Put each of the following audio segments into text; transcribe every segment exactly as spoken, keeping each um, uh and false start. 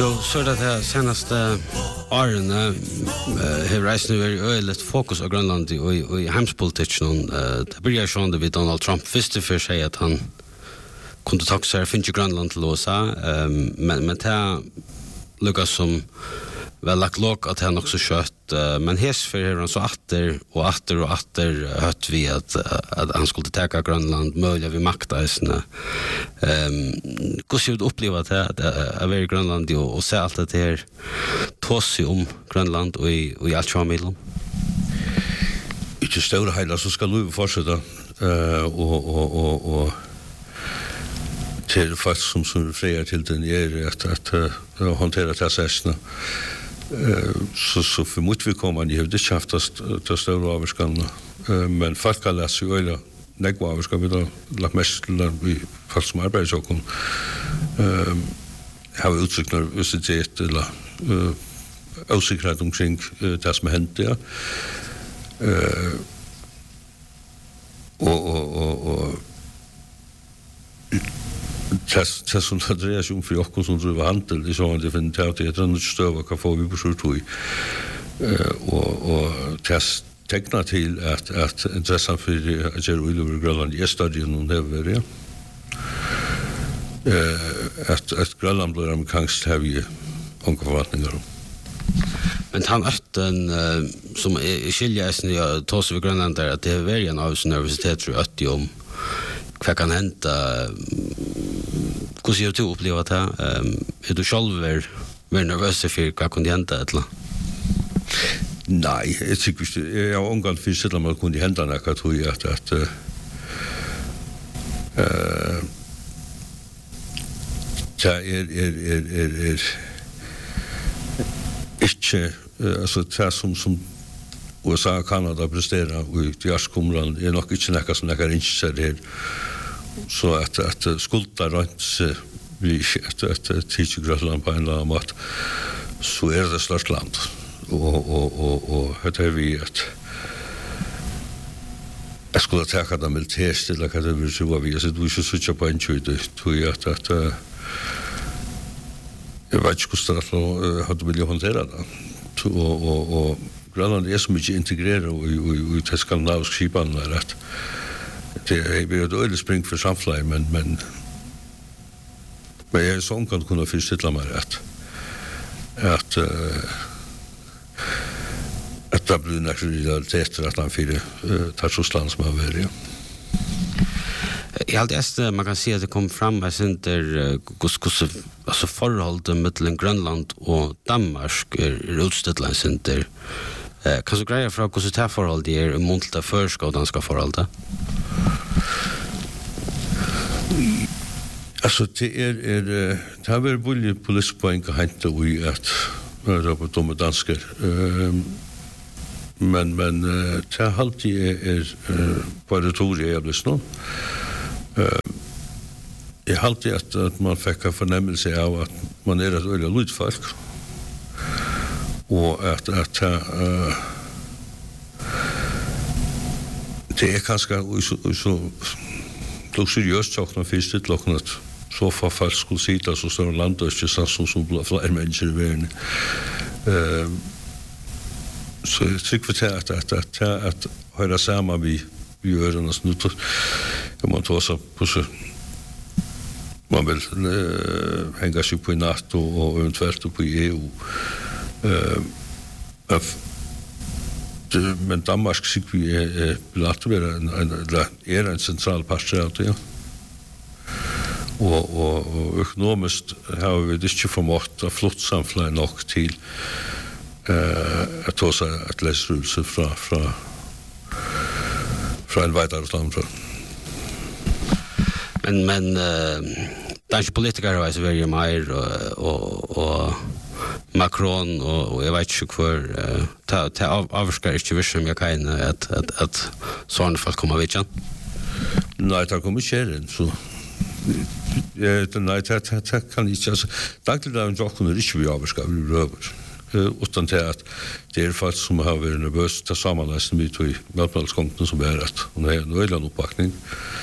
Jo, så er det det senaste årene har reisende vært øyelig fokus av Grønland og i heimspolitikken. Det blir sånn ved Donald Trump. Først og fremst sier at han kunne takke seg, finner ikke Grønland til å si, men, men det lykkes som vel lagt låg at det er nok så kjøtt, men hesfer har han så atter og atter og atter hørt vi at, at han skulle teka Grønland, mulig vi makteisene. Um, Hvordan har du opplevd det at jeg var i Grønland og, og se alt det her tåse om Grønland og i, og i alt sjåmiddelen? Ikke større heiler, så skal du fortsette uh, og, og, og, og til faktisk som, som freier til den er at, at uh, håndtere til sessene. Så, så för mycket vi kommer ni har det haft att ta större avskan men folk kan läsa ju eller negva avskan vi då lagt mest vi folk som arbetar så kom eh har uttryckt nervositet eller osäkerhet omkring det som hänt där eh och och och och Tas tas som det drejer sig om for oss som driver handel, det så det finner til at det er noe større hva får vi på surtøy. Og, og tas tegner til at, at interessen for at gjøre ulover Grønland er større enn noen det vil være. At, at Grønland blir amerikansk har vi unge forvaltninger om. Men han øtten uh, som er skiljeisen i tås ved Grønland er at det er veldig en av sin universitet for øtti om hva kan hente. Hvordan har du opplevd det? Um, er du selv vært nervøs for hva kunne hente? Eller? Nei, jeg tykker ikke. Jeg har omgang for selv om det kunne hente noe, jeg tror at, at uh, uh, det er, er, er, er, er ikke, uh, altså det som, som U S A og Kanada presterer i diarskomland er nok ikke noe som jeg ikke ser her. Så at, at skulda rundt vi at, at tidsi Grønland på en eller annen måte, så er det størst land. Og, og, og, og hette er vi at jeg skulle teka det militært til hva det vil tro vi. Altså, du er ikke suttet på en tjøyde, tror jeg at, at jeg vet ikke hvordan det hadde vilja håndtere det. Og, og, og Grønland er så mye integreret i, i, i det skandinaviske skipene er at det er jo et øyelig spring for samfunnet, men, men, men jeg sånn kan kunne forstille meg at at uh, at det blir nok realiteter at han fyrer uh, tar Russland som har vært, ja. I allt det man kan se att det kom fram att det är alltså förhållandet mellan Grönland och Danmark är utställt center. Eh kan så greja för hur det här förhållandet är mot det förska och danska förhållandet. Alltså det är är det har väl bullet police point hänt vi att det på de danska men men det har alltid är på det tror jag blir snå. Jeg har alltid at, at man fikk en fornemmelse av at man er et øyelig lydfolk og at, at uh, det er kanskje så, så seriøst tjokkene først til klokken at så for folk skulle sitte så står landet ikke sånn som som flere mennesker i verden uh, så jeg tykker til at at, at, at, at høre sammen vi vi gjør det nu kan man ta sig på så man vill uh, hänga sig på NATO och eventuellt på E U uh, men Danmark sig vi är lagt vara en är en central part ja och och, och ekonomiskt har vi det inte förmått att flott samfället nog till uh, att ta sig att läsa rulse från från från en vidare land. Men men uh, danske politikere har vært veldig mer og, og, og Macron og, og jeg vet ikke hvor uh, ta, ta av, avskar ikke visst om jeg kan at, at, at sånne folk kommer vidt igjen. Nei, det kommer ikke her så ja, nei, det, det, det kan ikke altså, daglig dagen jokken er ikke vi avskar vi røver utan til at det er folk som har vært nervøst til sammenleisning med i Melpmalskongten som er rett og det er en øyland oppbakning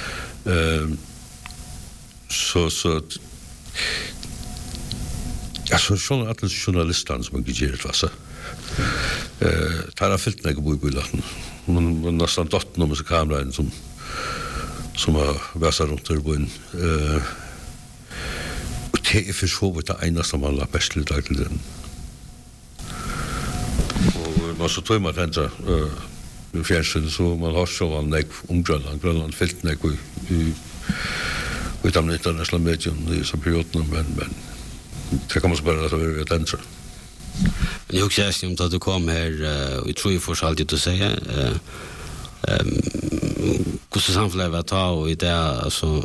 uh, så så Alltså schon alle journalisten som ikke gjør det, altså. Eh, tar har fyllt meg bo i bilen. Man man nästan dotter med så kameran som som har vært rundt der buen. Eh, og det er for så vidt det eneste som man la best til dag til den. Og man så tror man at det i fjernsynet, så man har så en nek om Grønland. Grønland fyllt nek i, i, i de internasjonale mediene i disse periodene, men, men det kan man så bare at det er et endre. Men jag också är om att du kom här och jag tror ju för alltid att säga eh ehm hur så samfället att ta och det alltså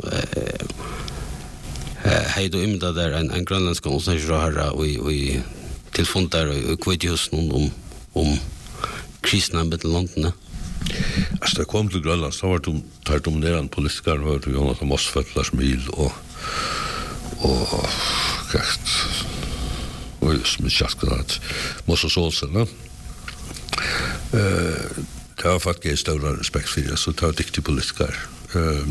eh hej då imda där en en grönländsk konstnär och och telefon där och kvittjus om om kristna med London. Alltså det kom till Grönland så var det tar dominerande politiker och hörde Jonas Mossfeldt Lars Mil och och gakt och som schaskrat måste så så va eh det har fått ge stor respekt för det så tar diktig politiker eh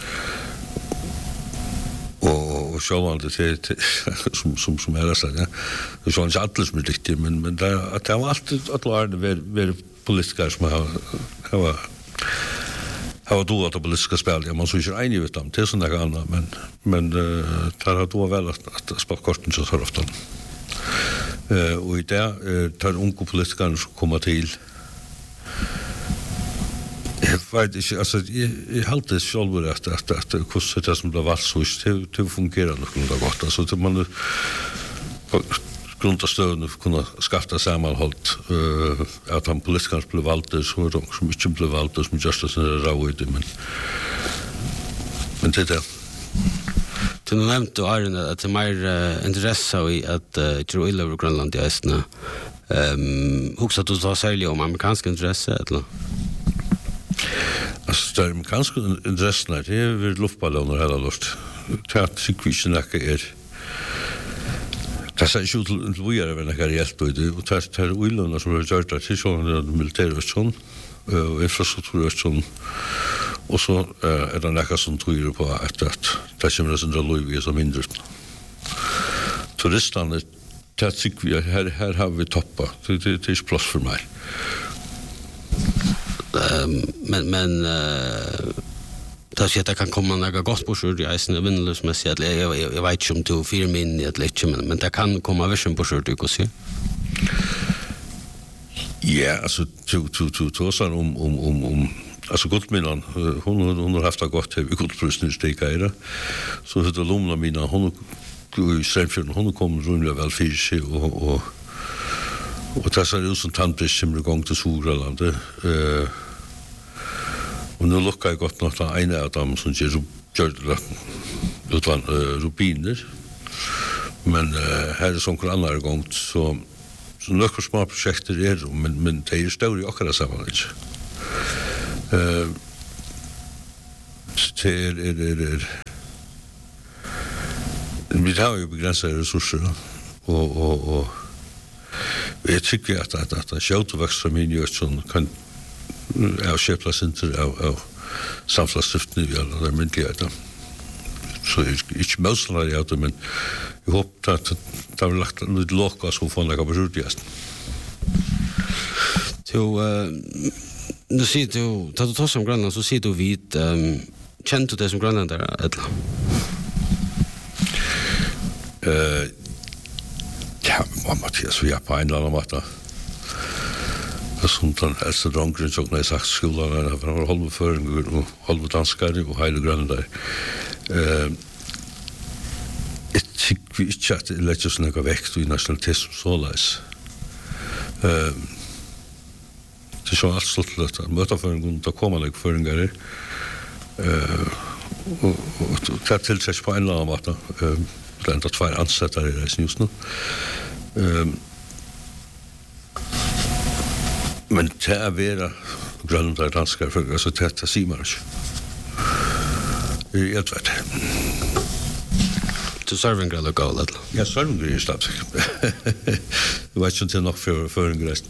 och och så var det som som som är så ja det är så inte alls med diktig men men det att det var alltid att lära det var politiker som har har har då att politiska spel jag måste ju enig ut om det såna gånger men men tar har då väl att spela korten så så ofta eh och i det tar unga politiker som kommer till jag vet inte alltså jag håller det själv att att att hur det som det var så det det fungerar nog nog gott alltså att man grundstöden för kunna skaffa sammanhållt eh att han politiker blev valda så de som inte blev valda som just så råd men men det där Du nevnte du Arne at det er mer interesse i at gjøre ille over Grønland i Østene. Husk at du tar særlig om amerikansk interesse, eller? Altså, det amerikanske interessen er, det er ved luftballoner hele luft. Det er sikkert ikke noe er. Det er ikke ut til vi er ved noe reelt, og det er uillene som har gjort det til sånn militære Østene, og infrastruktur Østene. Och så är det några som tror på att att det kommer att ändra liv i så mindre. Turisterna tycker vi här här har vi toppa. Det det är plats för mig. Men men det så att det kan komma några gospelsur i isen vinnlös med sig att jag jag vet inte om du fyra min i ett lätt men men det kan komma version på sjurt du kan se. Ja, alltså to to to to så om om om om alltså gott minnen hon hon har haft det gott i kulturpristningsstekare så det lumna mina hon i Strömfjorden hon kom runt väl fiske och och och det så ut som tantis som gång till Sorland eh och nu lockar jag gott något en av dem som ger gjorde det var rubiner men här är som andra gång så så några små projekt är men men det är stora och alla samman eh det är det är vi har ju begränsade resurser och och och jag tycker att att att skötväxt för min just som kan är köplas inte av av samflastiftning eller där myndigheter så ich mostly ja men jag hoppas att det har lagt lite lock så från det kan just så nu ser du tar du tar som Grönland så ser du vid känner du det som Grönland där eller eh ja vad Mattias vi har på en eller annan matta som den äldste dronken som när jag sagt skolan där var håll för och håll danskar och hela Grönland eh ett tycker vi inte att det lägger sig några växt i nationalism så läs eh det så allt sålt att möta för en gång att komma lik för en gång eh och ta till sig på en eller annan matta eh den att två ansättare i just nu ehm men det är vera Grönland danskar för alltså det att se man jag vet to serving grilla go little ja serving grill stops du vet ju inte nog för för en gräst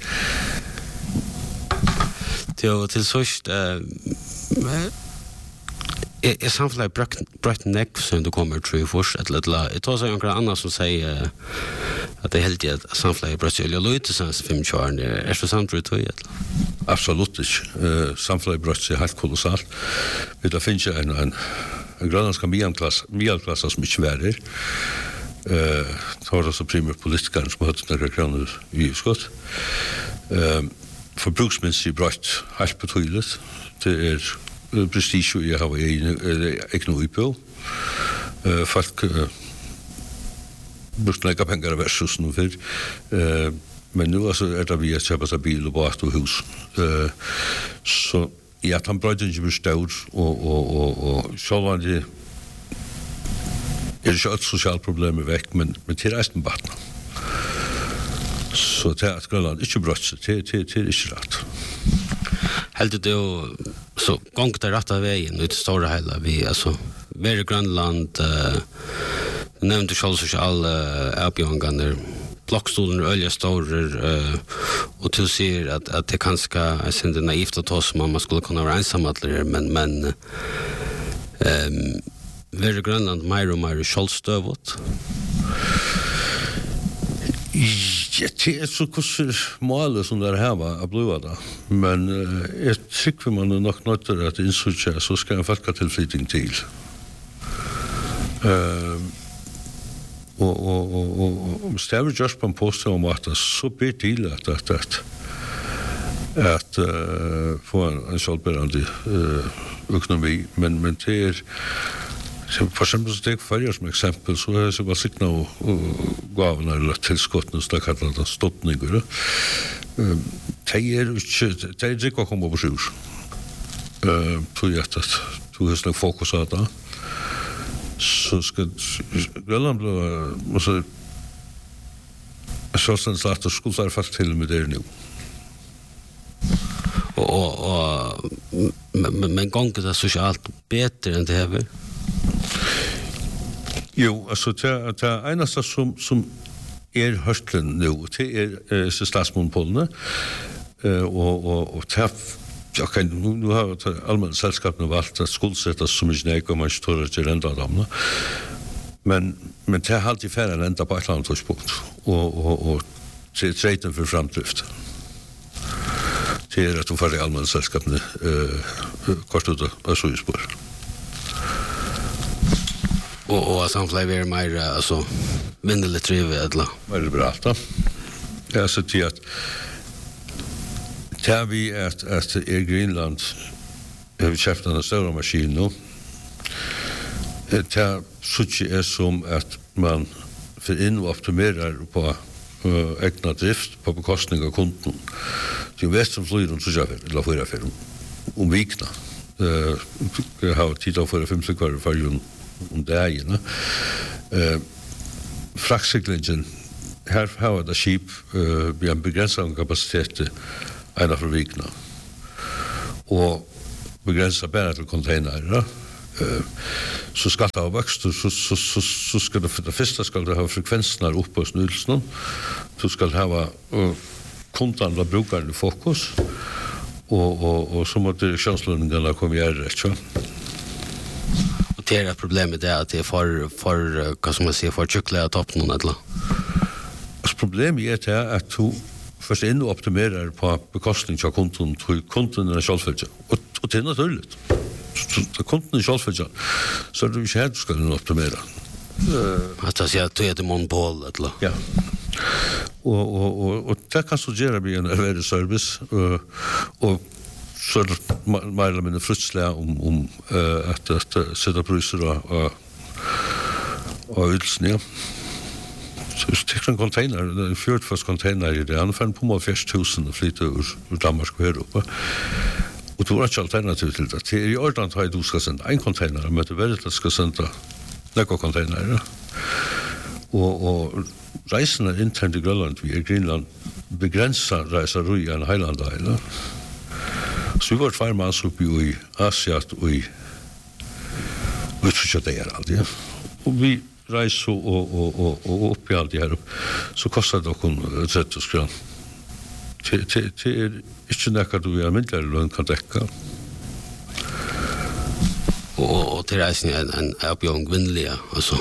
till till sist eh är är samfällig brött neck som du kommer tror först ett litet det tar sig några andra som säger att det helt att samfällig brött eller lite så fem charn är så sant tror jag. Absolut inte. Samfällig brött är helt kolossalt. Vi där finns en en en grönländsk medelklass medelklass som mycket värre. Eh tar det så primärt politiker som har några kronor i skott. Eh förbruksmässigt brott helt betydligt. Det är prestige jag har ju ekonomi eh folk brukar lägga pengar versus nu för eh men nu alltså är det vi att köpa sig bil och båt och hus eh så ja han bröder ju bestått och och och och så var det är ju ett socialt problem väck men men till resten barn så det att Grönland inte bröt till till till inte rätt. Helt det så gångt det rätta vägen ut stora hela vi alltså mer Grönland eh nämnde själv så all uppgångar blockstolen ölja stora eh och till ser att att det kanske är synd naivt att ta som man skulle kunna vara ensam att men men ehm mer Grönland mer och mer självstövot. Ja, det är så kusser målet som det här var att blåa då. Men jag tycker man är nog nöjt att insutja så ska en folka tillflyttning till. Uh, och och och och stäver just på en post om att det så blir till att att att att uh, få en, en självbärande uh, ekonomi men men det är så för exempel så det för som exempel så är så vad signa och gåvorna eller tillskotten så kan det stoppningar. Eh tejer tejer det kommer på sjus. Eh tror jag att du har släppt fokus på det. Så ska Grönland måste så sen så att skulle så fast till med det nu. Och och men men gångt det socialt bättre än det här. Jo, alltså det det ena som som är höstlen nu till är så statsmonopolen eh och och och det jag kan nu har allmänna sällskapen valt att skuldsätta som är nej kommer inte tror att ränta dem. Men men det har alltid färre ränta på ett annat tidspunkt och och och se trenden för framtiden. Det är att de får allmänna sällskapen eh kostar det så i spår. Och och samfällig är mer alltså mindre triv eller vad är det bra då? Jag så till att tar vi att att i Grönland har vi köpt en stor maskin nu. Det är så är som att man för in och optimerar på uh, egna drift på bekostning av kunden. Det är väst som flyr och så gör det eller för för om vikna. Eh jag har tittat för fem sekunder för ju om det är ju eh fraktcyklingen här har det skip eh vi har begränsad kapacitet en av vikna och begränsad bara till containrar eh så ska det ha växt så så så så ska det för det första ska det ha frekvenserna upp på snurrelsen så ska det ha kontan och brukaren i fokus och och och så måste chanslöningarna komma i rätt va. Det är problemet det att det är för för vad ska man säga för chukla topp någon eller. Alltså problemet är att du först in och optimerar på bekostning av kunden till kunden är självföljande och och det är naturligt. Så kunden är självföljande så du ska du ska optimera. Eh att säga att det är monopol eller. Ja. Och och och och det kan så göra bli en väldigt service och och så mer eller mindre frustrera om om uh, att att sätta priser och och utsnä. Så stick en container, en fjord fast container i det anfall på fyra tusen och flytta ur Danmark och Europa. Och då är det alternativ till det. Det är ju ordentligt att du ska sända en container men det väldigt att ska sända några container. Och och resorna internt i Grönland vi i Grönland begränsar resor i en highland-island. Så vi var två man så uppe i Asien och i utförsökte där allt ja. Och vi reis och och och och upp i allt det här så kostar det kon trettio kronor. Till till till inte näka du är mindre lön kan täcka. och och till reisen en en uppgång kvinnliga alltså.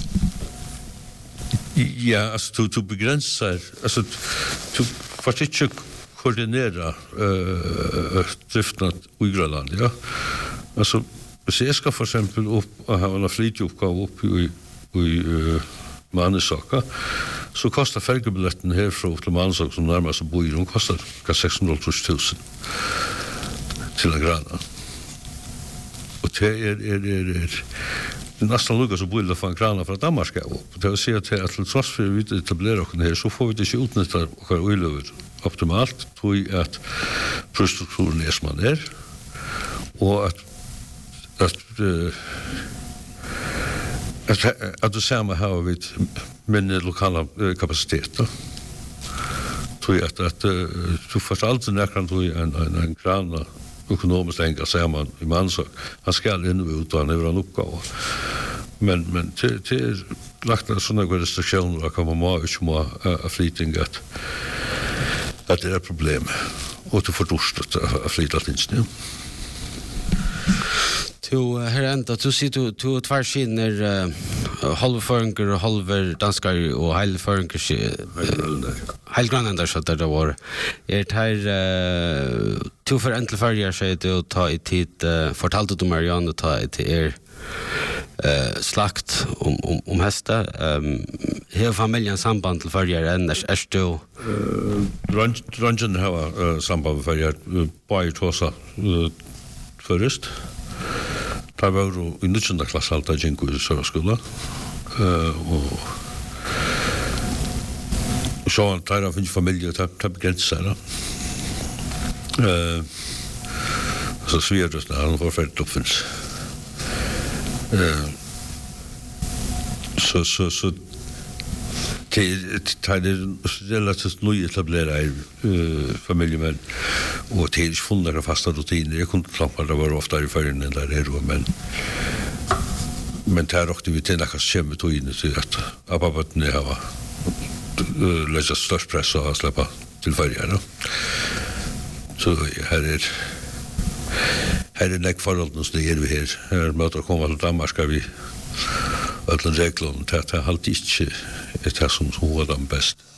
Ja, alltså du du begränsar alltså du får inte koordinera eh driften i Grönland, ja. Alltså så jag ska för exempel upp och ha en flyguppgåva upp i i uh, Mannesaka, så kostar färjebiljetten här från till Mannesaka som närmast bor i, de kostar sexhundratusen tusen till en grana. Och det är, är, är, är det nästan lugga så bor för en grana från Danmark. Och det vill säga att, att trots för att vi etablerar oss här så får vi inte utnyttja våra oilöver optimalt, tror jag att infrastrukturen är som man är. Och att, att uh, Att, att du samma har vi min lokala uh, kapacitet. Tror jag att, att uh, du får alltid näkran tror jag en, en, en grann ekonomiskt enka samman i Mansak. Han ska in och ut och han är en uppgåva. Men, men till, till lagt sådana restriktioner att man må inte må uh, flyting att, att det är ett problem. Och du får torstat att flyta tills nu. Tu här ända tu ser du tu tvär skinner uh, halvföringar och halver danskar och halvföringar halvgrannandar så där det var är det här uh, tu för enkel färger så det att ta i tid uh, fortalte du Marianne ta i till er uh, slakt om om om hästar um, hur familjen samband till färger än är du uh, Rangen har uh, samband med färger uh, på Tosa uh, först. Det var jo i nittonde klass alt av Jinko i Søverskola. Uh, og så han tar av en familie, det er begrenset her. Uh, så svirres det, han var ferdig oppfinns. Uh, så, så, så det er relativt nøye etablerer uh, familiemenn, og det er ikke funnet fasta rutiner. Jeg kunne klampe det var ofte i ferien enn der er, men men det er også vi til nekka skjemme togene til at ababøttene har uh, løst størst press og har slippet til ferien. Så her er her er nekk forholdene som det er vi her. Her møter å komme til Danmark skal vi öllum reglum, det er alltid ikke det som hun var den best.